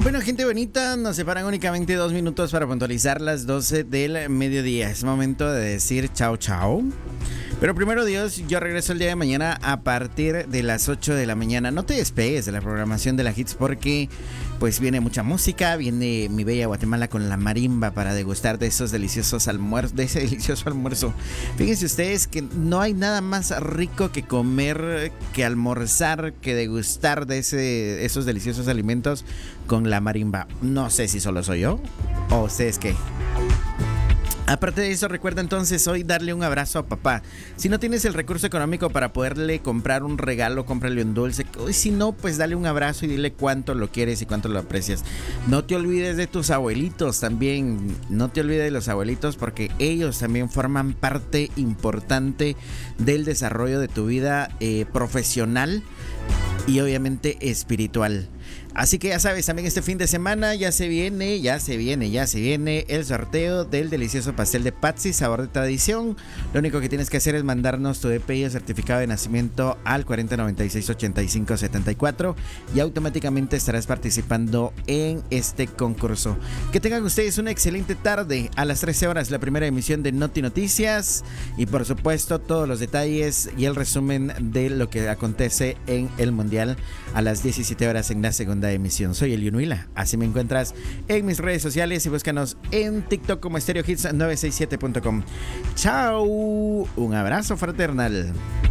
Bueno, gente bonita, nos separan únicamente 2 minutos para puntualizar las 12 del mediodía. Es momento de decir chao, chao. Pero primero Dios, yo regreso el día de mañana a partir de las 8 de la mañana. No te despegues de la programación de la Hits porque pues viene mucha música, viene mi bella Guatemala con la marimba para degustar de esos deliciosos almuerzos, de ese delicioso almuerzo. Fíjense ustedes que no hay nada más rico que comer, que almorzar, que degustar de esos deliciosos alimentos con la marimba. No sé si solo soy yo o ustedes qué. Aparte de eso, recuerda entonces hoy darle un abrazo a papá. Si no tienes el recurso económico para poderle comprar un regalo, cómprale un dulce. Y si no, pues dale un abrazo y dile cuánto lo quieres y cuánto lo aprecias. No te olvides de tus abuelitos también. No te olvides de los abuelitos porque ellos también forman parte importante del desarrollo de tu vida profesional y obviamente espiritual. Así que ya sabes, también este fin de semana ya se viene el sorteo del delicioso pastel de Patsy, sabor de tradición. Lo único que tienes que hacer es mandarnos tu DPI o certificado de nacimiento al 4096-8574 y automáticamente estarás participando en este concurso. Que tengan ustedes una excelente tarde. A las 13 horas la primera emisión de Noti Noticias y por supuesto todos los detalles y el resumen de lo que acontece en el Mundial a las 17 horas en la segunda emisión. Soy el Yunuila, así me encuentras en mis redes sociales y búscanos en TikTok como StereoHits967.com. Chao, un abrazo fraternal.